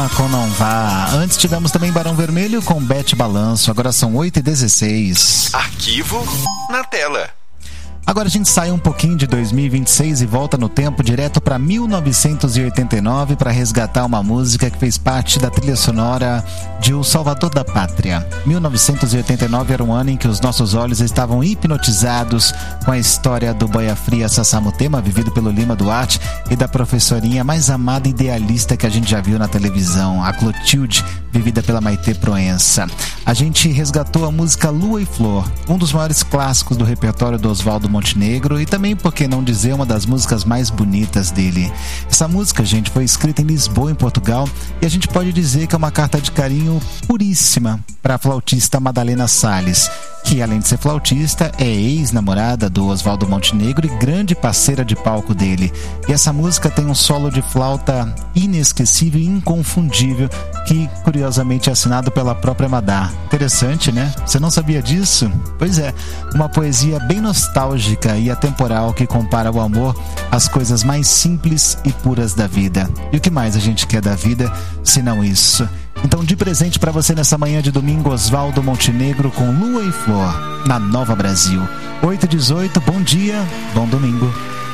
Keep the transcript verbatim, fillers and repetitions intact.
Com Não Vá. Antes tivemos também Barão Vermelho com Bete Balanço. Agora são oito e dezesseis. Arquivo na tela. Agora a gente sai um pouquinho de dois mil e vinte e seis e volta no tempo direto para mil novecentos e oitenta e nove para resgatar uma música que fez parte da trilha sonora de O Salvador da Pátria. mil novecentos e oitenta e nove era um ano em que os nossos olhos estavam hipnotizados com a história do boia fria Sassamutema, vivido pelo Lima Duarte, e da professorinha mais amada e idealista que a gente já viu na televisão, a Clotilde, vivida pela Maitê Proença. A gente resgatou a música Lua e Flor, um dos maiores clássicos do repertório do Oswaldo Montenegro e também, por que não dizer, uma das músicas mais bonitas dele. Essa música, gente, foi escrita em Lisboa, em Portugal, e a gente pode dizer que é uma carta de carinho puríssima para a flautista Madalena Salles, que além de ser flautista, é ex-namorada do Oswaldo Montenegro e grande parceira de palco dele. E essa música tem um solo de flauta inesquecível e inconfundível, que curiosamente é assinado pela própria Madá. Interessante, né? Você não sabia disso? Pois é, uma poesia bem nostálgica e atemporal que compara o amor às coisas mais simples e puras da vida. E o que mais a gente quer da vida, se não isso? Então, de presente para você nessa manhã de domingo, Oswaldo Montenegro com Lua e Flor, na Nova Brasil. oito e dezoito, bom dia, bom domingo.